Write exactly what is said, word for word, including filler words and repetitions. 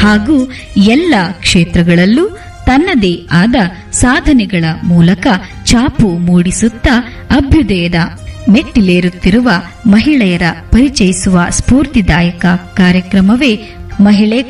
ಹಾಗೂ ಎಲ್ಲ ಕ್ಷೇತ್ರಗಳಲ್ಲೂ ತನ್ನದೇ ಆದ ಸಾಧನೆಗಳ ಮೂಲಕ ಛಾಪು ಮೂಡಿಸುತ್ತಾ ಅಭ್ಯುದಯದ ಮೆಟ್ಟಿಲೇರುತ್ತಿರುವ ಮಹಿಳೆಯರ ಪರಿಚಯಿಸುವ ಸ್ಫೂರ್ತಿದಾಯಕ ಕಾರ್ಯಕ್ರಮವೇ ಮಹಿಳೆ